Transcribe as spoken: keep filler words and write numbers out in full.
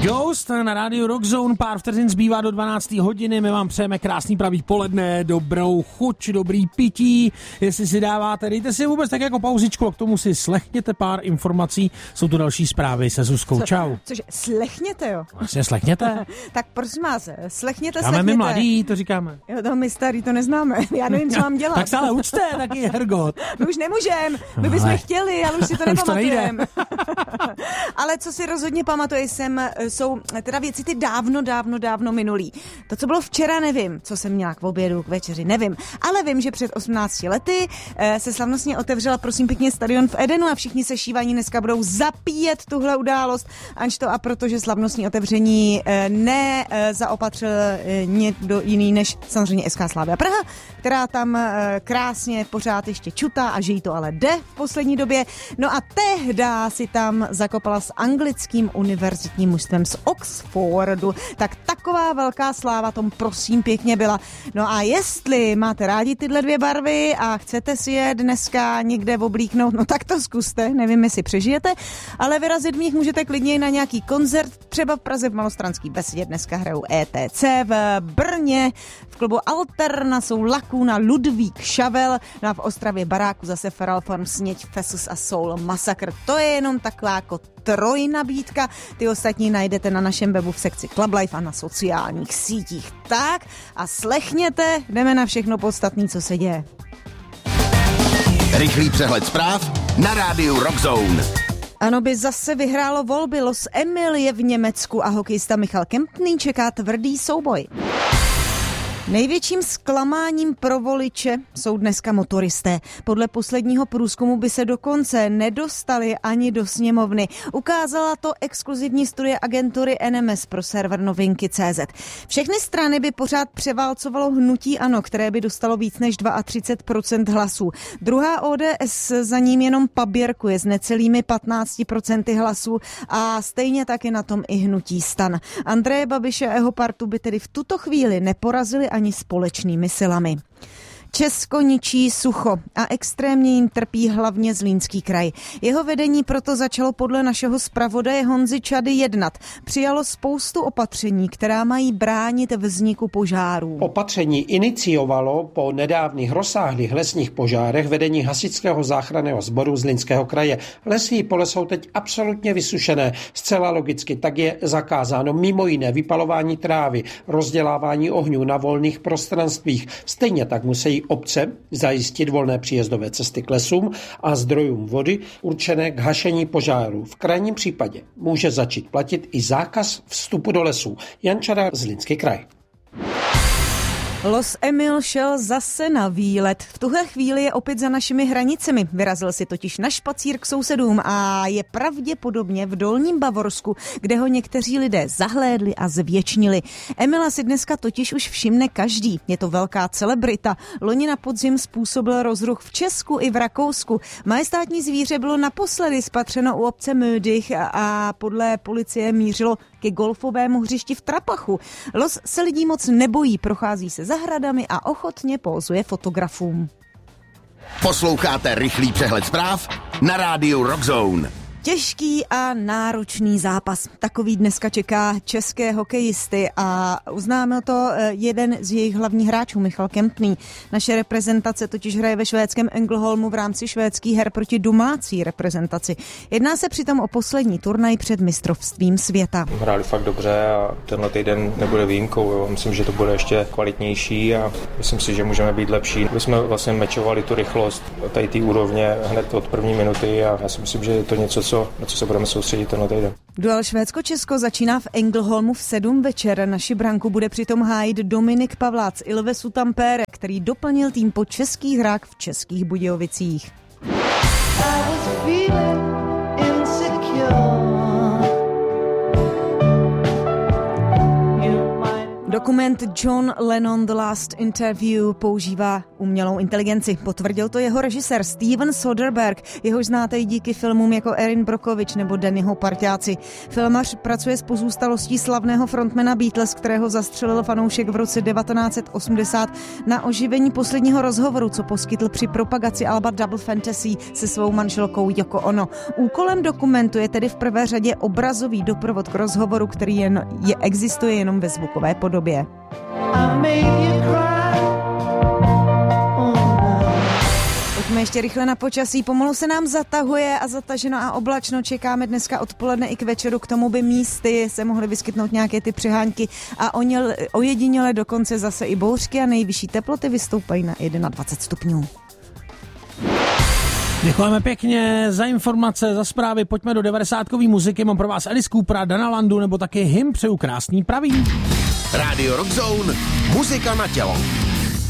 Ghost na rádiu Rock Zone, pár vteřin zbývá do dvanácté hodiny, my vám přejeme krásný pravý poledne, dobrou chuť, dobrý pití, jestli si dáváte, dejte si vůbec tak jako pauzičku a k tomu si slechněte pár informací, jsou tu další zprávy se Zuzkou, Co, čau. Cože, slechněte jo? Vlastně slechněte. Tak prosím vás, slechněte, Dáme slechněte. my mladí, to říkáme. Jo, to my starý to neznáme, já nevím, co mám dělat. Tak se ale učte, taky hergot. My už nemůžem, my bychom Ale. chtěli, ale už si to nepamatujeme. Ale co si rozhodně pamatuje jsem, jsou teda věci ty dávno, dávno, dávno minulý. To, co bylo včera, nevím, co jsem měla k obědu, k večeři, nevím. Ale vím, že před osmnácti lety se slavnostně otevřela, prosím pěkně, stadion v Edenu a všichni sešívaní dneska budou zapíjet tuhle událost. Anž to a protože slavnostní otevření nezaopatřil někdo jiný než samozřejmě S K Slavia Praha, která tam krásně pořád ještě čutá a že jí to ale jde v poslední době. No a tehda si tam zakopala s anglickým univerzitním mužstvem z Oxfordu. Tak taková velká sláva tom prosím pěkně byla. No a jestli máte rádi tyhle dvě barvy a chcete si je dneska někde oblíknout, no tak to zkuste, nevím, jestli přežijete, ale vyrazit v nich můžete klidně na nějaký koncert, třeba v Praze v Malostranský besedě dneska hrajou E T C, v Brně v klubu Alterna jsou Lakuna, Ludvík, Šavel, no a v Ostravě baráku zase Feral Form, Sněď, Fesus a Soul Massacre. To je jenom taková jako trojnabídka. Ty ostatní najdete na našem webu v sekci Club Life a na sociálních sítích. Tak a slechněte, jdeme na všechno podstatné, co se děje. Rychlý přehled zpráv na rádiu Rock Zone. Ano, by zase vyhrálo volby. Los Emil je v Německu a hokejista Michal Kempný čeká tvrdý souboj. Největším zklamáním pro voliče jsou dneska motoristé. Podle posledního průzkumu by se dokonce nedostali ani do sněmovny. Ukázala to exkluzivní studie agentury N M S pro server novinky tečka cé zet. Všechny strany by pořád převálcovalo hnutí ANO, které by dostalo víc než třicet dva procent hlasů. Druhá O D S za ním jenom paběrkuje s necelými patnáct procent hlasů a stejně taky na tom i hnutí STAN. Andreje Babiše a jeho partu by tedy v tuto chvíli neporazili ani společnými silami. Česko ničí sucho a extrémně jim trpí hlavně Zlínský kraj. Jeho vedení proto začalo podle našeho zpravodaje Honzy Čady jednat. Přijalo spoustu opatření, která mají bránit vzniku požárů. Opatření iniciovalo po nedávných rozsáhlých lesních požárech vedení hasičského záchranného sboru Zlínského kraje. Lesy i pole jsou teď absolutně vysušené. Zcela logicky tak je zakázáno mimo jiné vypalování trávy, rozdělávání ohňů na volných prostranstvích. Stejně tak musí obce zajistit volné příjezdové cesty k lesům a zdrojům vody určené k hašení požárů. V krajním případě může začít platit i zákaz vstupu do lesů. Jan Čada, Zlínský kraj. Los Emil šel zase na výlet. V tuhle chvíli je opět za našimi hranicemi. Vyrazil si totiž na špacír k sousedům a je pravděpodobně v Dolním Bavorsku, kde ho někteří lidé zahlédli a zvětšnili. Emila si dneska totiž už všimne každý. Je to velká celebrita. Loni na podzim způsobil rozruch v Česku i v Rakousku. Majestátní zvíře bylo naposledy spatřeno u obce Mödych a podle policie mířilo ke golfovému hřišti v Trapachu. Los se lidí moc nebojí, prochází se zahradami a ochotně pózuje fotografům. Posloucháte rychlý přehled zpráv na rádiu Rock Zone. Těžký a náročný zápas. Takový dneska čeká české hokejisty a uznáme to jeden z jejich hlavních hráčů, Michal Kempný. Naše reprezentace totiž hraje ve švédském Ängelholmu v rámci švédských her proti domácí reprezentaci. Jedná se přitom o poslední turnaj před mistrovstvím světa. Hráli fakt dobře a tenhle týden nebude výjimkou. Jo. Myslím, že to bude ještě kvalitnější a myslím si, že můžeme být lepší. My jsme vlastně mečovali tu rychlost tady té úrovně hned od první minuty a já si myslím, že je to něco, co na co se budeme soustředit tenhle týden. Duel Švédsko-Česko začíná v Ängelholmu v sedm večer. Naši branku bude přitom hájit Dominik Pavlác z Ilvesu Tampere, který doplnil tým po českých hrách v Českých Budějovicích. Do Dokument John Lennon The Last Interview používá umělou inteligenci. Potvrdil to jeho režisér Steven Soderbergh, jehož znáte i díky filmům jako Erin Brockovich nebo Dannyho parťáci. Filmař pracuje s pozůstalostí slavného frontmana Beatles, kterého zastřelil fanoušek v roce devatenáct set osmdesát na oživení posledního rozhovoru, co poskytl při propagaci alba Double Fantasy se svou manželkou Yoko Ono. Úkolem dokumentu je tedy v prvé řadě obrazový doprovod k rozhovoru, který jen, je, existuje jenom ve zvukové podobě. Pojďme ještě rychle na počasí. Pomalu se nám zatahuje a zataženo a oblačno. Čekáme dneska odpoledne i k večeru. K tomu by místy se mohly vyskytnout nějaké ty přehánky a ojediněle dokonce zase i bouřky a nejvyšší teploty vystoupají na dvacet jedna stupňů. Děkujeme pěkně za informace, za zprávy. Pojďme do devadesátkový muziky. Mám pro vás Alice Coopera, Dana Landu nebo taky hymn. Přeju krásný praví. Radio Rock Zone, muzika na tělo.